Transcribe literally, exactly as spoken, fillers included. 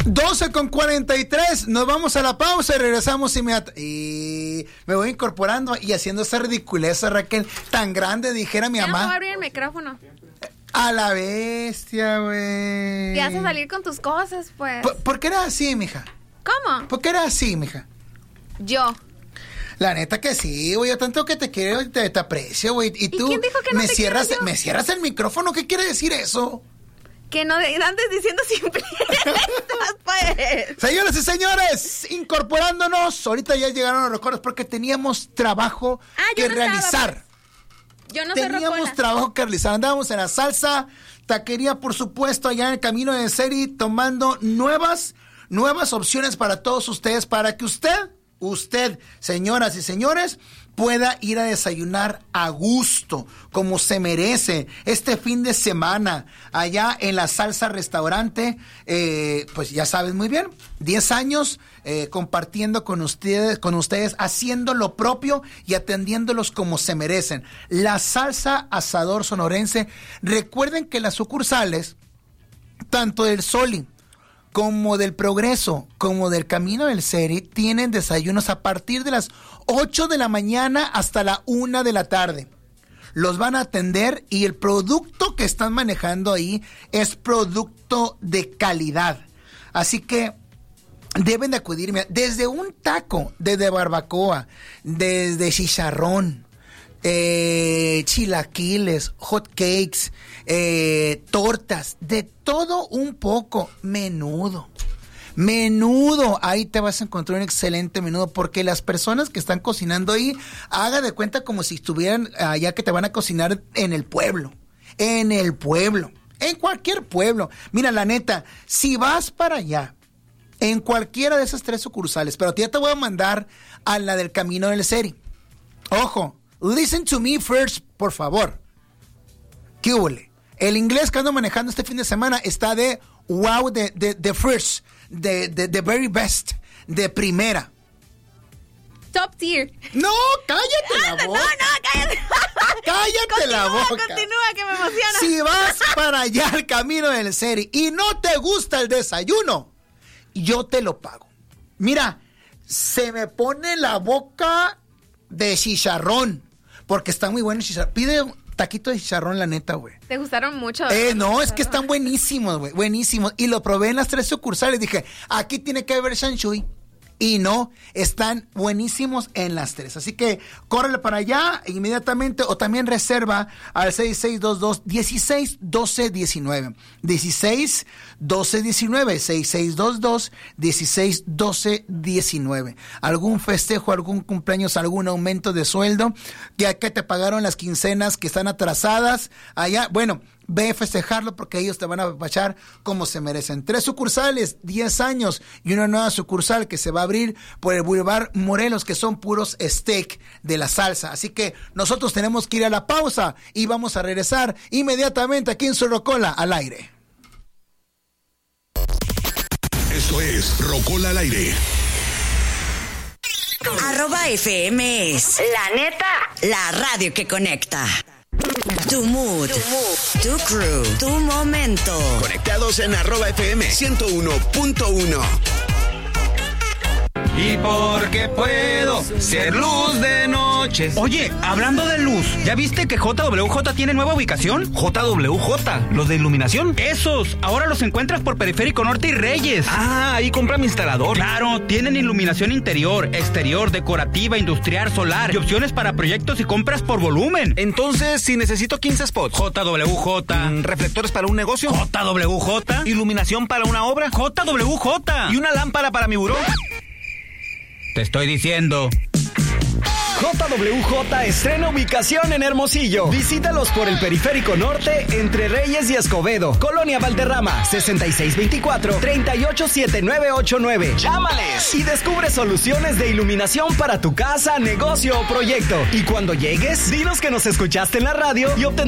doce con cuarenta y tres, nos vamos a la pausa y regresamos inmediatamente. Y me voy incorporando y haciendo esa ridiculez, Raquel, tan grande, dijera mi ya mamá. No puedo abrir el micrófono. A la bestia, güey. Te vas a salir con tus cosas, pues. ¿Por, ¿Por qué era así, mija? ¿Cómo? ¿Por qué era así, mija? Yo. La neta que sí, güey, yo tanto que te quiero y te, te aprecio, güey. Y, ¿Y tú quién dijo que no me te cierras, quiero yo? me cierras el micrófono, ¿qué quiere decir eso? Que no antes diciendo siempre estás, pues. Señoras y señores, incorporándonos, ahorita ya llegaron los recuerdos porque teníamos trabajo Ah, yo que no estaba, realizar. pues. Yo no soy Teníamos rocola. trabajo que realizar. Andábamos en la salsa, taquería, por supuesto, allá en el camino de Seri, tomando nuevas, nuevas opciones para todos ustedes, para que usted, usted, señoras y señores, pueda ir a desayunar a gusto, como se merece, este fin de semana, allá en la Salsa Restaurante, eh, pues ya sabes muy bien, diez años eh, compartiendo con ustedes, con ustedes, haciendo lo propio y atendiéndolos como se merecen. La Salsa Asador Sonorense, recuerden que las sucursales, tanto del Soli, como del Progreso, como del Camino del Seri, tienen desayunos a partir de las ocho de la mañana hasta la una de la tarde. Los van a atender y el producto que están manejando ahí es producto de calidad. Así que deben de acudirme desde un taco, desde barbacoa, desde chicharrón, eh, chilaquiles, hot cakes, eh, tortas, de todo un poco, menudo. Menudo, ahí te vas a encontrar un excelente menudo, porque las personas que están cocinando ahí, haga de cuenta como si estuvieran allá, que te van a cocinar en el pueblo, en el pueblo, en cualquier pueblo. Mira, la neta, si vas para allá, en cualquiera de esas tres sucursales, pero ya te voy a mandar a la del Camino del Seri. Ojo, listen to me first, por favor. ¿Qué huele? El inglés que ando manejando este fin de semana está de wow, de, de, de first, de, de, de very best, de primera. Top tier. No, cállate la boca. No, no, cállate. Cállate continúa, la boca. Continúa, que me emociona. Si vas para allá al Camino del Seri y no te gusta el desayuno, yo te lo pago. Mira, se me pone la boca de chicharrón, porque está muy bueno el chicharrón. Pide un taquito de chicharrón, la neta, güey. ¿Te gustaron mucho? Eh, no, es que están buenísimos, güey, buenísimos. Y lo probé en las tres sucursales. Dije, aquí tiene que haber shanshui. Y no, están buenísimos en las tres. Así que córrele para allá inmediatamente, o también reserva al seis seis dos dos, dieciséis doce diecinueve. dieciséis doce diecinueve. seis seis dos dos, dieciséis doce diecinueve. Algún festejo, algún cumpleaños, algún aumento de sueldo, ya que te pagaron las quincenas que están atrasadas allá. Bueno, ve a festejarlo porque ellos te van a apapachar como se merecen. Tres sucursales, diez años y una nueva sucursal que se va a abrir por el Boulevard Morelos, que son puros steak de la salsa. Así que nosotros tenemos que ir a la pausa y vamos a regresar inmediatamente aquí en su Rocola al aire. Esto es Rocola al aire. Arroba F M es La Neta, la radio que conecta. Tu mood, tu crew, tu momento. Conectados en arroba F M ciento uno punto uno. Y porque puedo ser luz de noche. Oye, hablando de luz, ¿ya viste que J W J tiene nueva ubicación? J W J, los de iluminación. Esos, ahora los encuentras por Periférico Norte y Reyes. Ah, ahí compra mi instalador. Claro, tienen iluminación interior, exterior, decorativa, industrial, solar y opciones para proyectos y compras por volumen. Entonces, si necesito quince spots. J W J. Mm, ¿reflectores para un negocio? J W J. ¿Iluminación para una obra? J W J. ¿Y una lámpara para mi buró? Te estoy diciendo. J W J estrena ubicación en Hermosillo. Visítalos por el Periférico Norte, entre Reyes y Escobedo. Colonia Valderrama, sesenta y seis veinticuatro, treinta y ocho setenta y nueve ochenta y nueve. Llámales y descubre soluciones de iluminación para tu casa, negocio o proyecto. Y cuando llegues, dinos que nos escuchaste en la radio y obtendrás